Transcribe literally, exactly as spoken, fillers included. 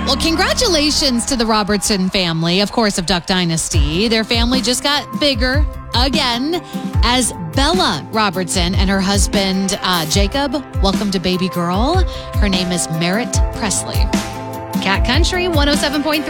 Well, congratulations to the Robertson family, of course, of Duck Dynasty. Their family just got bigger again as Bella Robertson and her husband, uh, Jacob, welcomed a baby girl. Her name is Merritt Presley. Cat Country one oh seven point three.